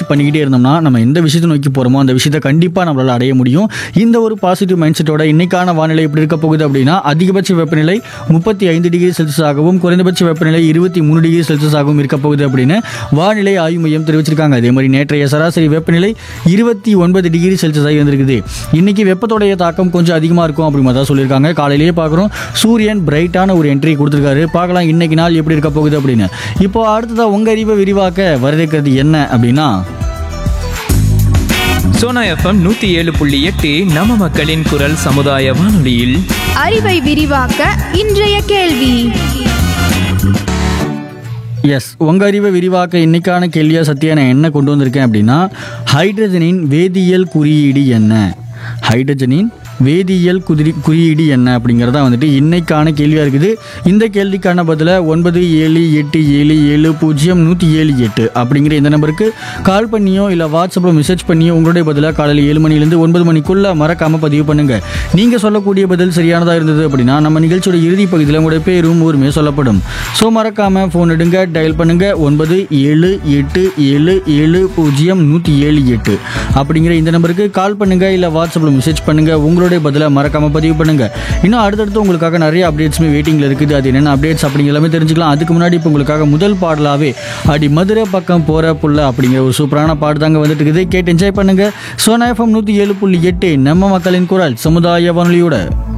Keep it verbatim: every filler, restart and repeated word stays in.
நோக்கி பண்ணிக்கிட்டே இருந்தோம்னா நம்ம எந்த விஷயத்தை நோக்கி போகிறோமோ அந்த விஷயத்தை கண்டிப்பாக நம்மளால் அடைய முடியும். இந்த ஒரு பாசிட்டிவ் மைண்ட் செட்டோட இன்னைக்கான வானிலை எப்படி இருக்க போகுது அப்படின்னா, அதிகபட்ச வெப்பநிலை முப்பத்தி ஐந்து டிகிரி செல்சியஸ் ஆகவும் குறைந்தபட்ச வெப்பநிலை இருபத்தி மூணு டிகிரி செல்சியஸ் ஆகவும் இருக்க போகுது அப்படின்னு வானிலை ஆய்வு மையம் தெரிவிச்சிருக்காங்க. அதே மாதிரி நேற்றைய சராசரி வெப்பநிலை இருபத்தி ஒன்பது டிகிரி செல்சியஸ் ஆகி வந்திருக்குது. இன்னைக்கு வெப்பத்தோடைய தாக்கம் கொஞ்சம் அதிகமாக இருக்கும் அப்படின்னு தான் சொல்லியிருக்காங்க. காலையிலேயே பார்க்குறோம் சூரியன் பிரைட்டான ஒரு என்ட்ரி கொடுத்துருக்காரு. பார்க்கலாம் இன்னைக்கு நாள் எப்படி இருக்க போகுது அப்படின்னு. இப்போ அடுத்ததாக உங்கள் அறிவை விரிவாக்க வரவேற்கிறது என்ன அப்படின்னா, சோனா எஃப்எம் நூத்தி ஏழு புள்ளி எட்டு நம்ம மக்களின் குரல் சமுதாய வானொலியில் அறிவை விரிவாக்க இன்றைய கேள்வி. எஸ், உங்கள் அறிவை விரிவாக்க இன்னைக்கான கேள்வியாக சத்யா நான் என்ன கொண்டு வந்திருக்கேன் அப்படின்னா, ஹைட்ரஜனின் வேதியியல் குறியீடு என்ன? ஹைட்ரஜனின் வேதியியல் குதிரி குறியீடு என்ன அப்படிங்கிறதா வந்துட்டு இன்னைக்கான கேள்வியாக இருக்குது. இந்த கேள்விக்கான பதிலை ஒன்பது ஏழு எட்டு ஏழு ஏழு பூஜ்ஜியம் நூற்றி ஏழு எட்டு அப்படிங்கிற இந்த நம்பருக்கு கால் பண்ணியோ இல்லை வாட்ஸ்அப்பில் மெசேஜ் பண்ணியோ உங்களுடைய பதிலை காலையில் ஏழு மணிலேருந்து ஒன்பது மணிக்குள்ளே மறக்காமல் பதிவு பண்ணுங்கள். நீங்கள் சொல்லக்கூடிய பதில் சரியானதாக இருந்தது அப்படின்னா நம்ம நிகழ்ச்சியோட இறுதி பகுதியில் உங்களுடைய பேரும் ஊருமே சொல்லப்படும். ஸோ மறக்காமல் ஃபோன் எடுங்க, டயல் பண்ணுங்கள் ஒன்பது ஏழு எட்டு ஏழு ஏழு பூஜ்ஜியம் நூற்றி ஏழு எட்டு அப்படிங்கிற இந்த நம்பருக்கு கால் பண்ணுங்கள் இல்லை வாட்ஸ்அப்பில் மெசேஜ் பண்ணுங்கள். உங்களுடைய பதிலை மறக்காம பதிவு பண்ணுங்க. இன்னும் அடுத்தடுத்து உங்களுக்காக நிறைய அப்டேட்ஸுமே வெயிட்டிங்ல இருக்குது. அது என்னென்ன அப்டேட்ஸ் அப்படிங்கிற எல்லாமே தெரிஞ்சுக்கலாம். அதுக்கு முன்னாடி இப்போ உங்களுக்காக முதல் பாடலாவே அடி மதுரை பக்கம் போற புள்ள அப்படிங்கிற ஒரு சூப்பரான பாடு தாங்க வந்துட்டு இருக்குது. கேட்டு என்ஜாய் பண்ணுங்க. சோனா எஃப்எம் நூற்றி ஏழு புள்ளி எட்டு நம்ம மக்களின் குரல் சமுதாய வானொலியோட.